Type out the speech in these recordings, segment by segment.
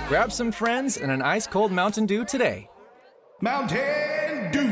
Grab some friends and an ice-cold Mountain Dew today. Mountain Dew.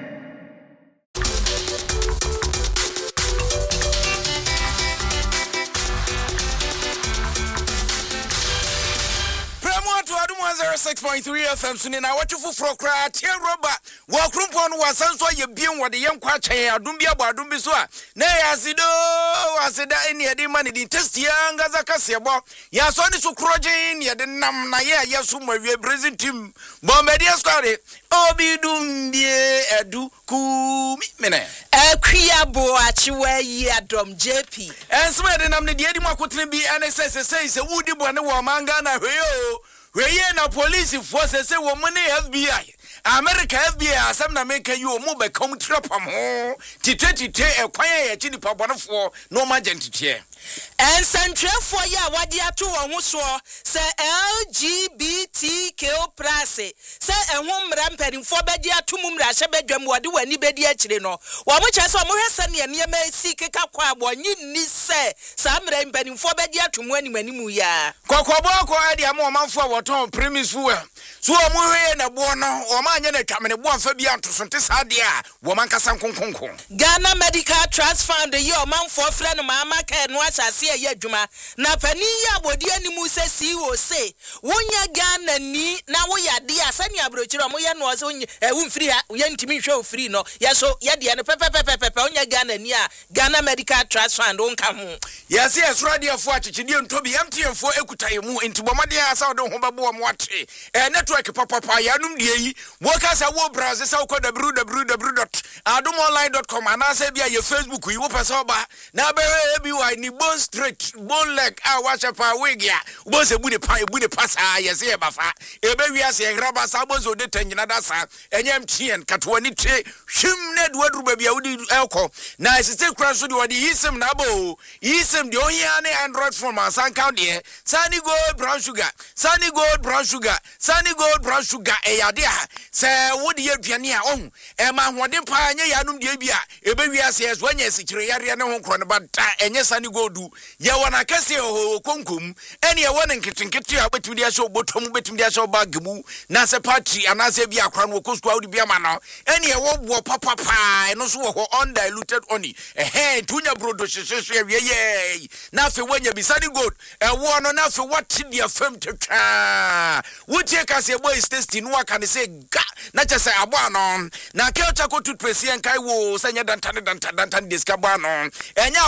To Adum 106.3 FM Sunni na wachufu frokra tie roba wa krumpo no wasan so ye bien wode ye nkwa chen adum bia bo adum bi so a na ya sido wasida eni ede mani di test ya ngaza kasebo ya so ni so krojin ye de nam na ye so mawie Brazil team bombedia squad obi dum bie edu ku mene Akria bo achiwa yi Adom JP ensme de nam ne de edi makotre bi NSS say wudi bo ne wo manga na hweyo weye na police force say wo money FBI America FBI asem na make you mo be come trapam ho titete ekwan ye chi nipa bonfo no magentite ensantrefo ya wade ato wo ho so se LGBTQ+ se ehum mramperimfo bedi ato mu mrahye bedwam wode wani bedi akire no wo mo kyese wo mo hwese ne niam sikeka kwa abonyi ni se sa mramperimfo bedi ato mu animanimu ya kokobo ko ade am o manfo a woton premise fuel so wo mo hwe na bo no o ma anya na twamene bo anfa bi anto so nte sa de a wo man kasa nkonkonko Ghana Medical Trust Fund ye o manfo frɛ no mama ka no asase ye adwuma na pani ya bodi animu se CEO se wonya Ghana ni na wo yade asani abrochiro mo ye no se wonfiri ha ye ntimi hwe ofiri no ye so ye de no pepepepepe wonya Ghana ni a Ghana Medical Trust Fund onka ho yes yes radio fo achichide ntobi MTN-fo ekutaye mu ntibomade asa wo ho babo mo ate network papa ya num de yi wo kasa wo browse sa wo www.adumonline.com anase bia ye Facebook yi wo pesa oba na be bi wa ni bone straight bone leg a wa chepa wigia wo se bu de pasa yes e bafa ebe wiase e graba sa bo zo de tanyina da sa enyam tien katwani tre hwim na de wadru ba bia wodi elko na sisi kura so de wodi yisim na bo yisim de ohia ne Android phone asan count de Sunny Gold brown sugar e yade a se wodi aduane a ohun e ma hode pa anya yanum de bia ebe wiase yes wanya sikire yare ne ho kro ne bata enye Sunny Gold ye wona kase ho konkom ene ye wona nketenkete a betumi dia show botom betumi dia show bag mu na se party anase bia akra no kostu awudi bia ma no ene ye wo papa no so wo undiluted honey tunya brodo sheshe ye na fe wanya bi Sunny Gold e wo no na fe what dia fam twa wutie kase boy tasty no aka ne say ga na chese abo no na kelcha ko toothpaste en kai wo sanya dantan discaba no enya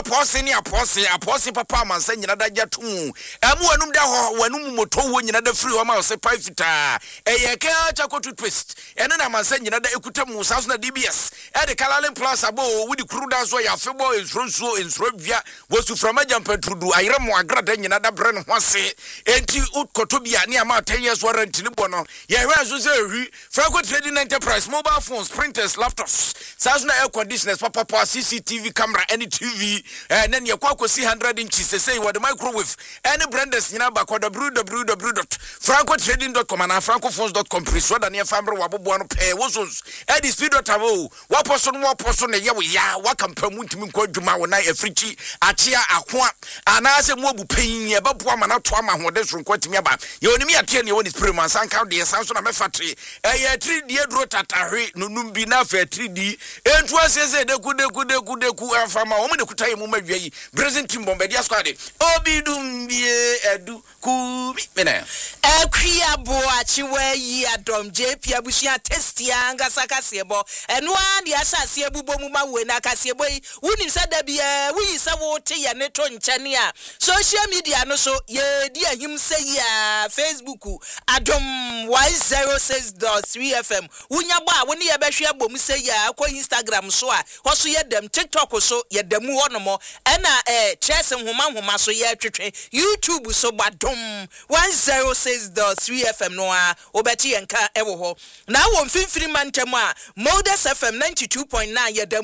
aposi papa man sanya da gyatum emu anum da ho wanum moto wo nyina da free ho ma se pipe fita eye kelcha ko toothpaste ene na man sanya da ekuta mu sa so na DBS e de Kalalen Plus abo wudi kuru da so ya febo ensro via wo su from ajampatrudu ayre mo agrada nyina da bre ne ho se enti ukotobia ne ama 10 years warranty ni bono ye hwe so se hwi Franco Trading Enterprise mobile phones printers laptops sasuna air conditioners papa CCTV camera any TV and then your kwakosi 100 inches say what the microwave any branders nyina ba kwa www.francotrading.com and francophones.com priswa da ne famre wabobo no pe wosons e di speed tavo waposo no ye we ya wakampamu ntimi nkwadwuma wo na africhi achia akoa anase mu obupen ye beboa mana to ama hode so nkwatimi aba ye onimi atie ne woni spray man san count de sanso na mefatre ye 3D dro tatahwe no numbi na fa 3D entu asese de kudeku afama wo me de kutaye mu madwa yi Brazil team bombedia squad obi dum bie edu ku mena Akria bo achiwa yi Adom JP abusia testia ngasa kasebo eno an dia asase abubo mu ma we na kasebo yi woni se da bia wi se wo te ye ne to nchane a social media no so ye di ahim se ya Facebook Adom 106.3 FM wunya bo a woni ye behwe abom se ya kwa Instagram so a ho so ye dem TikTok so ye dem honomo ena chese homa so ye twetwe YouTube so Badom 106.3 FM no a obeti enka ewo ho na wo mfimfiri mantam a Modus FM 92.9 ye dem